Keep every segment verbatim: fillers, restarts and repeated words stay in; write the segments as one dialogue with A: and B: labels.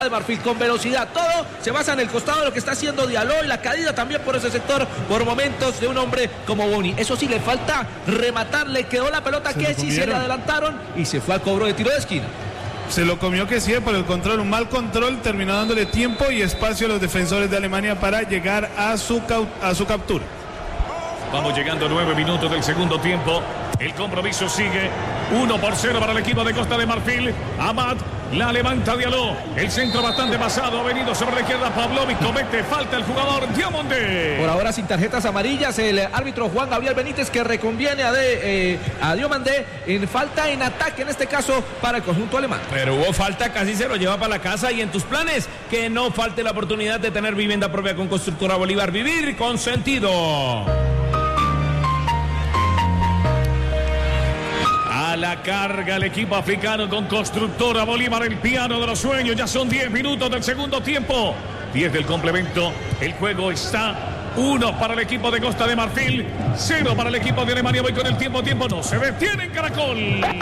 A: de Marfil con velocidad, todo se basa en el costado de lo que está haciendo Diallo y la caída también por ese sector por momentos de un hombre como Boni. Eso sí, le falta rematar, le quedó la pelota que sí se le adelantaron y se fue al cobro de tiro de esquina.
B: Se lo comió que sí por el control, un mal control, terminó dándole tiempo y espacio a los defensores de Alemania para llegar a su, a su captura.
C: Vamos llegando a nueve minutos del segundo tiempo. El compromiso sigue uno por cero para el equipo de Costa de Marfil. Amad la levanta Diallo. El centro bastante pasado. Ha venido sobre la izquierda Pavlovic. Comete falta el jugador Diomandé.
A: Por ahora sin tarjetas amarillas. El árbitro Juan Gabriel Benítez que reconviene a, de, eh, a Diomandé en falta en ataque, en este caso para el conjunto alemán.
D: Pero hubo falta, casi se lo lleva para la casa. Y en tus planes, que no falte la oportunidad de tener vivienda propia con Constructora Bolívar. Vivir con sentido.
C: A la carga el equipo africano con Constructora Bolívar, el piano de los sueños. Ya son diez minutos del segundo tiempo. diez del complemento. El juego está uno para el equipo de Costa de Marfil, cero para el equipo de Alemania. Voy con el tiempo, tiempo no se detiene en Caracol.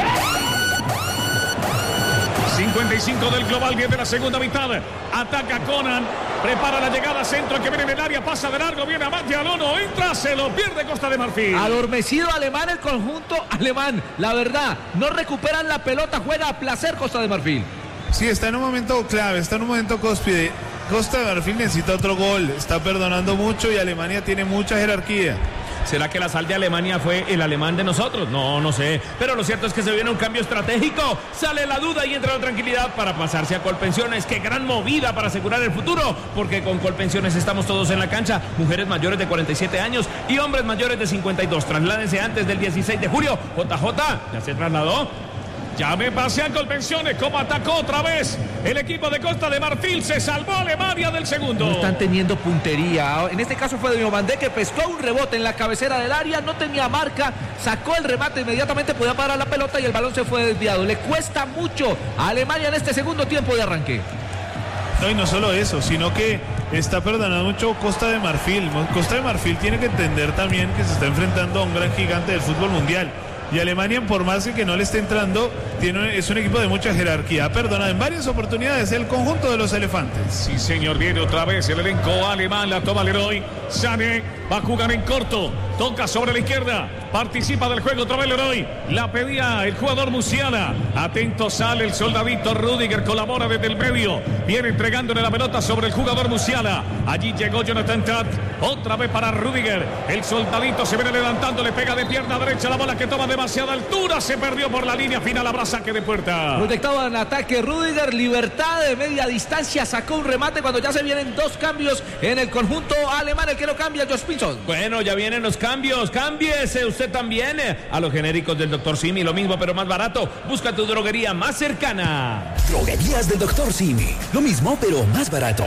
C: cincuenta y cinco del global, diez de la segunda mitad. Ataca Conan, prepara la llegada, centro que viene en el área, pasa de largo, viene a Diallo, no entra, se lo pierde Costa de Marfil.
A: Adormecido alemán el conjunto alemán, la verdad, no recuperan la pelota, juega a placer Costa de Marfil.
B: Sí, está en un momento clave, está en un momento cúspide. Costa de Marfil necesita otro gol, está perdonando mucho y Alemania tiene mucha jerarquía.
D: ¿Será que la sal de Alemania fue el alemán de nosotros? No, no sé. Pero lo cierto es que se viene un cambio estratégico. Sale la duda y entra la tranquilidad para pasarse a Colpensiones. ¡Qué gran movida para asegurar el futuro! Porque con Colpensiones estamos todos en la cancha. Mujeres mayores de cuarenta y siete años y hombres mayores de cincuenta y dos. Trasládense antes del dieciséis de julio. J J, ¿ya se trasladó?
C: Ya me pasé a Colpensiones, como atacó otra vez el equipo de Costa de Marfil, se salvó Alemania del segundo.
A: No están teniendo puntería, en este caso fue Diomandé que pescó un rebote en la cabecera del área, no tenía marca, sacó el remate, inmediatamente podía parar la pelota y el balón se fue desviado. Le cuesta mucho a Alemania en este segundo tiempo de arranque.
B: No, y no solo eso, sino que está perdonando mucho Costa de Marfil. Costa de Marfil tiene que entender también que se está enfrentando a un gran gigante del fútbol mundial. Y Alemania, por más que no le esté entrando, tiene, es un equipo de mucha jerarquía. Ha perdonado en varias oportunidades el conjunto de los elefantes.
C: Sí, señor, viene otra vez el elenco alemán, la toma Leroy. Sané va a jugar en corto, toca sobre la izquierda, participa del juego otra vez Leroy. La pedía el jugador Musiala. Atento sale el soldadito Rudiger, colabora desde el medio. Viene entregándole la pelota sobre el jugador Musiala. Allí llegó Jonathan Tat, otra vez para Rudiger. El soldadito se viene levantando, le pega de pierna derecha la bola que toma demasiada altura. Se perdió por la línea final, habrá saque de puerta.
A: Proyectado en ataque Rudiger, libertad de media distancia, sacó un remate cuando ya se vienen dos cambios en el conjunto alemán. El que lo cambia, Josh Pinson.
D: Bueno, ya vienen los cambios, cámbiese usted también a los genéricos del doctor Simi, lo mismo pero más barato. Busca tu droguería más cercana.
E: Droguerías del doctor Simi, lo mismo pero más barato.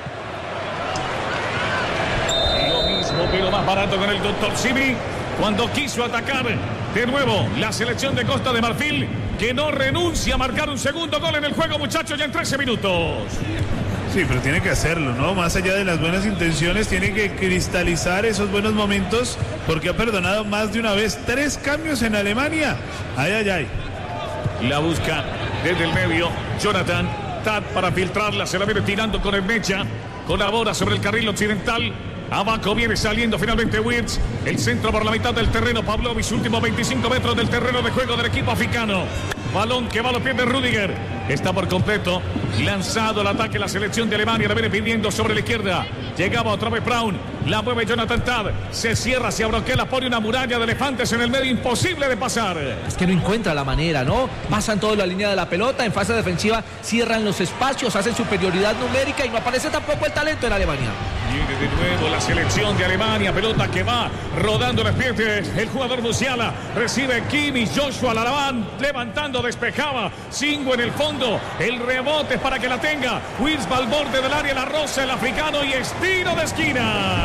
C: Lo mismo pero más barato con el doctor Simi. Cuando quiso atacar de nuevo la selección de Costa de Marfil, que no renuncia a marcar un segundo gol en el juego, muchachos, ya en trece minutos.
B: Sí, pero tiene que hacerlo, ¿no? Más allá de las buenas intenciones, tiene que cristalizar esos buenos momentos, porque ha perdonado más de una vez. Tres cambios en Alemania. Ay, ay, ay.
C: La busca desde el medio Jonathan Tat para filtrarla, se la viene tirando con el mecha, colabora sobre el carril occidental. Abajo viene saliendo finalmente Wirtz. El centro por la mitad del terreno. Pavlovic, últimos veinticinco metros del terreno de juego del equipo africano. Balón que va a los pies de Rudiger. Está por completo lanzado el ataque. La selección de Alemania la viene pidiendo sobre la izquierda. Llegaba otra vez Braun. La mueve Jonathan Tad. Se cierra, se abroquela, pone una muralla de elefantes en el medio. Imposible de pasar.
A: Es que no encuentra la manera, ¿no? Pasan toda la línea de la pelota. En fase defensiva cierran los espacios, hacen superioridad numérica y no aparece tampoco el talento en Alemania.
C: Viene de nuevo la selección de Alemania. Pelota que va rodando los pies el jugador Musiala. Recibe Kimmich, Joshua Lalaván levantando, despejaba. Singo en el fondo. El rebote es para que la tenga. Wirtz va al borde del área, la roza el africano y estiro de esquina.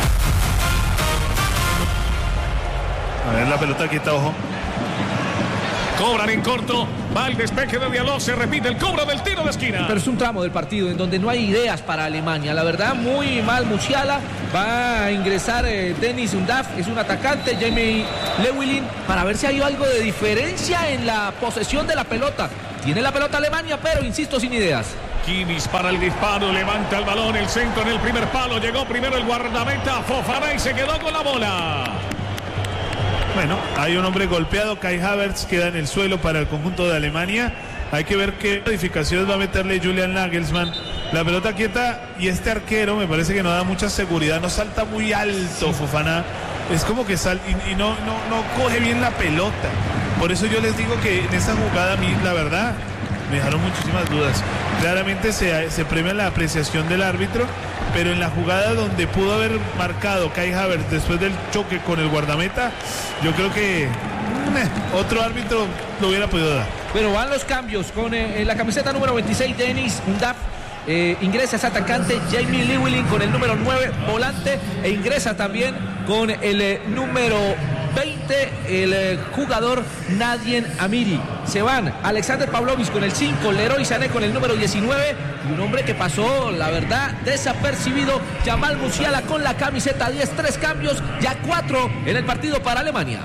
B: A ver la pelota quieta, ojo.
C: Cobran en corto, va el despeje de Diallo, se repite el cobro del tiro de esquina.
A: Pero es un tramo del partido en donde no hay ideas para Alemania. La verdad, muy mal Musiala. Va a ingresar eh, Dennis Undav, es un atacante, Jamie Lewilin, para ver si hay algo de diferencia en la posesión de la pelota. Tiene la pelota Alemania, pero insisto, sin ideas.
C: Kimmich para el disparo, levanta el balón, el centro en el primer palo, llegó primero el guardameta Fofana y se quedó con la bola.
B: Bueno, hay un hombre golpeado, Kai Havertz queda en el suelo para el conjunto de Alemania. Hay que ver qué modificaciones va a meterle Julian Nagelsmann. La pelota quieta y este arquero me parece que no da mucha seguridad, no salta muy alto Fofana. Es como que sal y, y no, no, no coge bien la pelota. Por eso yo les digo que en esa jugada a mí, la verdad, me dejaron muchísimas dudas. Claramente se, se premia la apreciación del árbitro, pero en la jugada donde pudo haber marcado Kai Havertz después del choque con el guardameta, yo creo que meh, otro árbitro lo hubiera podido dar.
A: Pero van los cambios con eh, la camiseta número veintiséis, Denis Undav. Eh, ingresa ese atacante Jamie Llewellyn con el número nueve, volante, e ingresa también con el eh, número veinte, el eh, jugador Nadien Amiri. Se van Alexander Pavlovich con el cinco, Leroy Sané con el número diecinueve y un hombre que pasó, la verdad, desapercibido, Jamal Musiala con la camiseta diez. Tres cambios, ya cuatro en el partido para Alemania.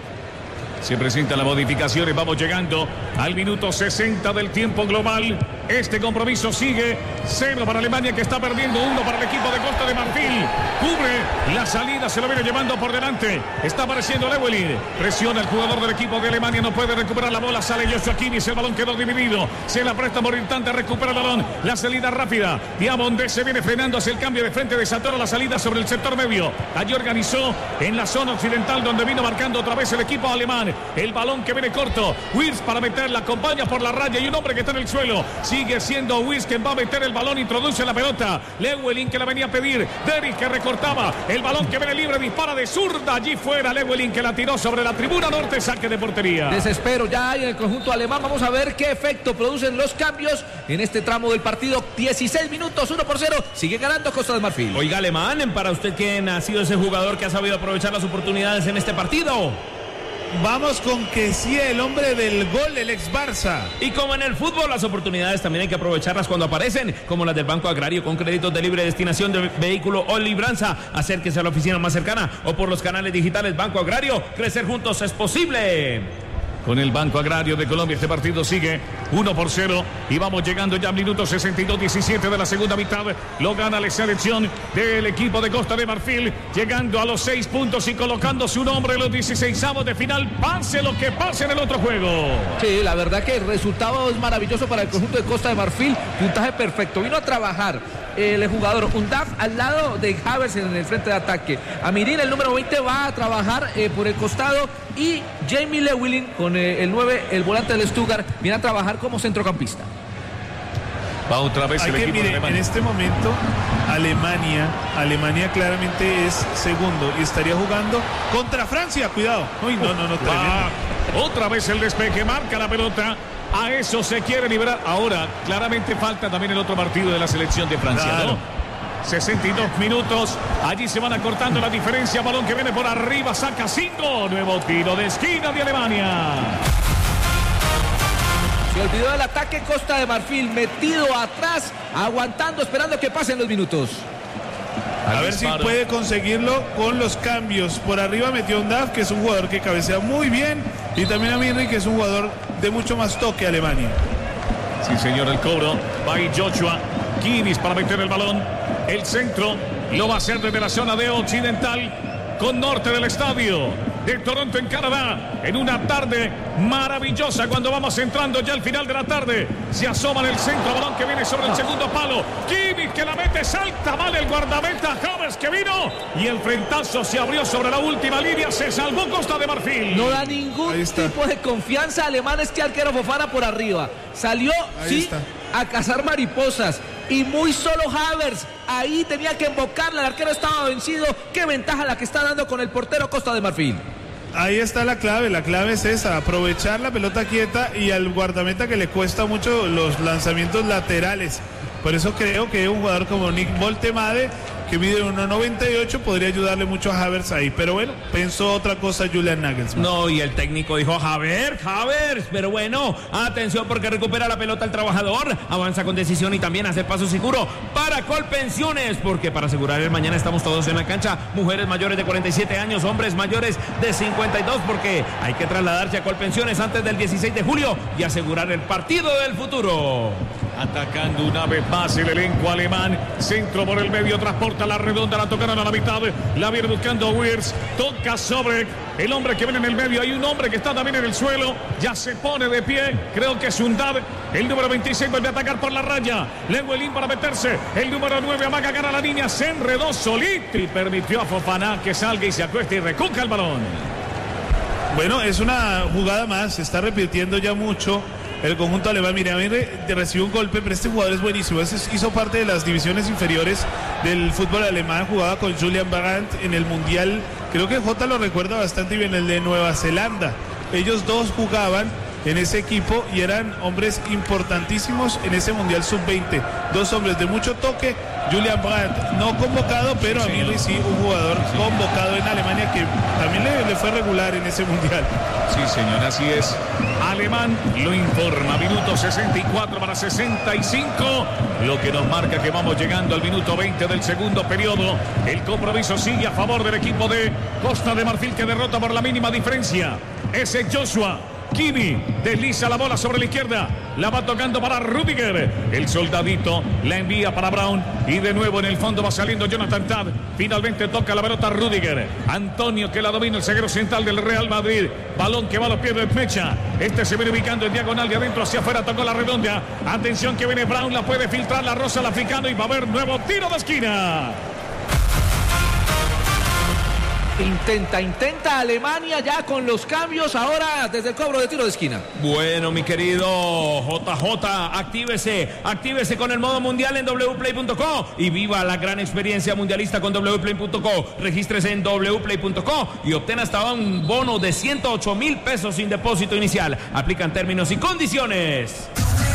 C: Se presentan las modificaciones, vamos llegando al minuto sesenta del tiempo global. Este compromiso sigue, cero para Alemania que está perdiendo, uno para el equipo de Costa de Marfil. Cubre la salida, se lo viene llevando por delante. Está apareciendo Llewellyn, presiona el jugador del equipo de Alemania, no puede recuperar la bola, sale Joshua Kimmich, el balón quedó dividido. Se la presta Moritante, recupera el balón, la salida rápida. Diamondé se viene frenando hacia el cambio de frente de Santoro, la salida sobre el sector medio. Allí organizó en la zona occidental donde vino marcando otra vez el equipo alemán. El balón que viene corto, Wirtz para meterla, acompaña por la raya y un hombre que está en el suelo. Sigue siendo Wirtz quien va a meter el balón, introduce la pelota. Llewellyn que la venía a pedir, Derrick que recortaba, el balón que viene libre, dispara de zurda, allí fuera Llewellyn que la tiró sobre la tribuna norte, saque de portería.
A: Desespero ya hay en el conjunto alemán, vamos a ver qué efecto producen los cambios en este tramo del partido. Dieciséis minutos, uno por cero, sigue ganando Costa de Marfil.
D: Oiga, Alemán, para usted, ¿quién ha sido ese jugador que ha sabido aprovechar las oportunidades en este partido?
B: Vamos con que sí, el hombre del gol, el ex Barça.
D: Y como en el fútbol, las oportunidades también hay que aprovecharlas cuando aparecen, como las del Banco Agrario con créditos de libre destinación de vehículo o libranza. Acérquese a la oficina más cercana o por los canales digitales Banco Agrario. Crecer juntos es posible.
C: Con el Banco Agrario de Colombia este partido sigue uno por cero y vamos llegando ya al minuto sesenta y dos diecisiete de la segunda mitad. Lo gana la selección del equipo de Costa de Marfil, llegando a los seis puntos y colocando su nombre en los dieciseisavos de final, pase lo que pase en el otro juego.
A: Sí, la verdad que el resultado es maravilloso para el conjunto de Costa de Marfil, puntaje perfecto, vino a trabajar el jugador Undav al lado de Havertz en el frente de ataque. Amirin, el número veinte, va a trabajar eh, por el costado y Jamie Llewellyn con eh, el nueve, el volante del Stuttgart, viene a trabajar como centrocampista.
C: Va otra vez
B: Hay
C: el
B: que,
C: equipo
B: mire,
C: de Alemania.
B: en este momento Alemania, Alemania claramente es segundo y estaría jugando contra Francia, cuidado. Uy, no, no, no, tremendo.
C: Otra vez el despeje, marca la pelota. A eso se quiere liberar. Ahora, claramente falta también el otro partido de la selección de Francia,
B: Claro.
C: ¿no? sesenta y dos minutos. Allí se van acortando la diferencia. Balón que viene por arriba, saca cinco. Nuevo tiro de esquina de Alemania.
A: Se olvidó del ataque Costa de Marfil, metido atrás, aguantando, esperando que pasen los minutos.
B: A ver si puede conseguirlo con los cambios. Por arriba metió Undav, que es un jugador que cabecea muy bien, y también a Mirri, que es un jugador de mucho más toque Alemania.
C: Sí, señor, el cobro. Va ahí Joshua Kimmich para meter el balón. El centro lo va a hacer desde la zona de occidental con norte del estadio de Toronto en Canadá, en una tarde maravillosa cuando vamos entrando ya al final de la tarde. Se asoma en el centro, balón que viene sobre el segundo palo. Kimmich que la mete, salta mal el guardameta Havertz que vino y el frentazo se abrió sobre la última línea, se salvó Costa de Marfil.
A: No da ningún tipo de confianza alemán este arquero Fofana por arriba. Salió,
B: Ahí
A: sí,
B: está.
A: a cazar mariposas. Y muy solo Havertz, ahí tenía que invocarla, el arquero estaba vencido. Qué ventaja la que está dando con el portero Costa de Marfil.
B: Ahí está la clave, la clave es esa, aprovechar la pelota quieta y al guardameta que le cuesta mucho los lanzamientos laterales. Por eso creo que un jugador como Nick Voltemade, que mide uno noventa y ocho, podría ayudarle mucho a Havertz ahí. Pero bueno, pensó otra cosa Julian Nagelsmann.
D: No, y el técnico dijo, Havertz, Havertz, pero bueno, atención porque recupera la pelota el trabajador, avanza con decisión y también hace paso seguro para Colpensiones, porque para asegurar el mañana estamos todos en la cancha, mujeres mayores de cuarenta y siete años, hombres mayores de cincuenta y dos, porque hay que trasladarse a Colpensiones antes del dieciséis de julio y asegurar el partido del futuro.
C: Atacando una vez más el elenco alemán. Centro por el medio, transporta la redonda, la tocaron a la mitad. La viene buscando Wirtz. Toca sobre el hombre que viene en el medio. Hay un hombre que está también en el suelo. Ya se pone de pie. Creo que es Undad. El número veintiséis vuelve a atacar por la raya. Lenguelín para meterse. El número nueve amaga, gana la línea. Se enredó solito y permitió a Fofana que salga y se acueste y recoja el balón.
B: Bueno, es una jugada más. Se está repitiendo ya mucho. El conjunto alemán, mire, a mí recibió un golpe, pero este jugador es buenísimo. Ese hizo parte de las divisiones inferiores del fútbol alemán. Jugaba con Julian Brandt en el Mundial. Creo que Jota lo recuerda bastante bien, el de Nueva Zelanda. Ellos dos jugaban en ese equipo y eran hombres importantísimos en ese Mundial sub veinte. Dos hombres de mucho toque. Julian Brandt no convocado, pero a mí sí un jugador convocado en Alemania que también le, le fue regular en ese Mundial.
C: Sí, señor, así es. Alemán lo informa. Minuto sesenta y cuatro para sesenta y cinco. Lo que nos marca que vamos llegando al minuto veinte del segundo periodo. El compromiso sigue a favor del equipo de Costa de Marfil, que derrota por la mínima diferencia. Ese Joshua Kimi desliza la bola sobre la izquierda. La va tocando para Rudiger. El soldadito la envía para Brown. Y de nuevo en el fondo va saliendo Jonathan Tah. Finalmente toca la pelota Rudiger. Antonio, que la domina, el zaguero central del Real Madrid. Balón que va a los pies de Mecha. Este se viene ubicando en diagonal de adentro hacia afuera. Tocó la redonda. Atención que viene Brown. La puede filtrar, la rosa al africano. Y va a haber nuevo tiro de esquina.
A: Intenta, intenta Alemania ya con los cambios ahora desde el cobro de tiro de esquina.
D: Bueno, mi querido J J, actívese, actívese con el modo mundial en w play punto co y viva la gran experiencia mundialista con w play punto co. Regístrese en w play punto co y obtenga hasta un bono de ciento ocho mil pesos sin depósito inicial. Aplican términos y condiciones.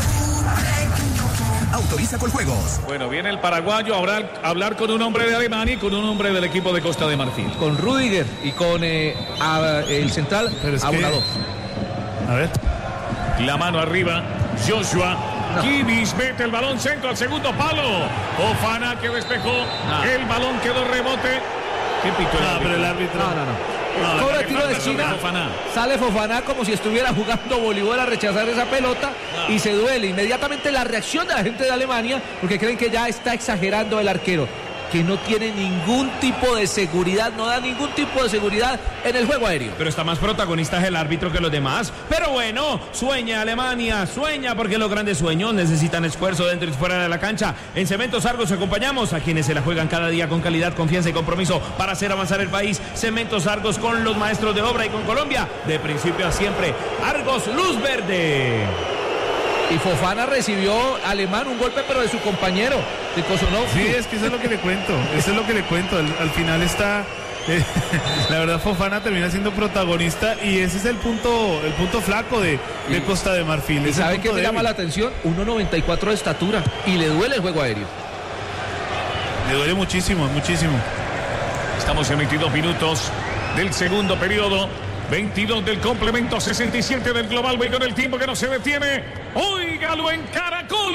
E: Autoriza con juegos.
C: Bueno, viene el paraguayo a hablar, a hablar con un hombre de Alemania y con un hombre del equipo de Costa de Marfil.
A: Con Rudiger y con eh, a, el central Abonado.
B: A ver.
C: La mano arriba, Joshua. No. Kimmich mete el balón centro al segundo palo. Fofana que despejó. No. El balón quedó rebote. ¿Qué pitó el
B: no,
C: árbitro?
B: pero el árbitro.
A: No, no, no.
C: No,
A: Cobra tiro de esquina,
C: Fofana.
A: Sale Fofana como si estuviera jugando voleibol a rechazar esa pelota no. Y se duele. Inmediatamente la reacción de la gente de Alemania, porque creen que ya está exagerando el arquero, que no tiene ningún tipo de seguridad, no da ningún tipo de seguridad en el juego aéreo.
D: Pero está más protagonista el árbitro que los demás. Pero bueno, sueña Alemania, sueña, porque los grandes sueños necesitan esfuerzo dentro y fuera de la cancha. En Cementos Argos acompañamos a quienes se la juegan cada día con calidad, confianza y compromiso para hacer avanzar el país. Cementos Argos con los maestros de obra y con Colombia, de principio a siempre. Argos, luz verde.
A: Y Fofana recibió Alemán un golpe, pero de su compañero, de Kosonov.
B: Sí, es que eso es lo que le cuento. Eso es lo que le cuento. Al, al final está. Eh, la verdad, Fofana termina siendo protagonista y ese es el punto, el punto flaco de, de Costa de Marfil.
A: ¿Y sabe qué me llama la atención? uno noventa y cuatro de estatura y le duele el juego aéreo.
B: Le duele muchísimo, muchísimo.
C: Estamos en veintidós minutos del segundo periodo. veintidós del complemento, sesenta y siete del global. Voy con el tiempo que no se detiene. Óigalo en Caracol.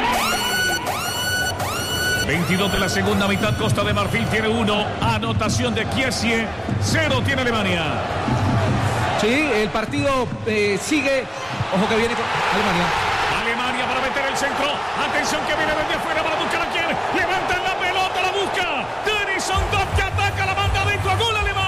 C: veintidós de la segunda mitad. Costa de Marfil tiene uno. Anotación de Kiesie. Cero tiene Alemania.
A: Sí, el partido eh, sigue. Ojo que viene con Alemania.
C: Alemania para meter el centro. Atención que viene desde afuera para buscar a quien. Levanta la pelota, la busca. Denison Dov que ataca, la manda adentro. Gol Alemania.